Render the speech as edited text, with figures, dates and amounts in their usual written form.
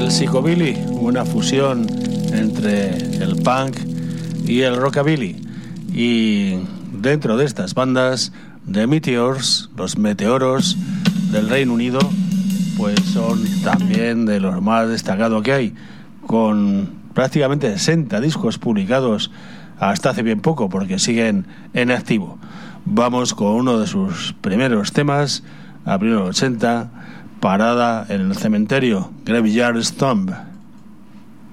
el psicobilly, una fusión entre el punk y el rockabilly. Y dentro de estas bandas, The Meteors, los Meteoros del Reino Unido, pues son también de los más destacados que hay, con prácticamente 60 discos publicados hasta hace bien poco, porque siguen en activo. Vamos con uno de sus primeros temas, a primeros 80, Parada en el cementerio, Graveyard Stomp.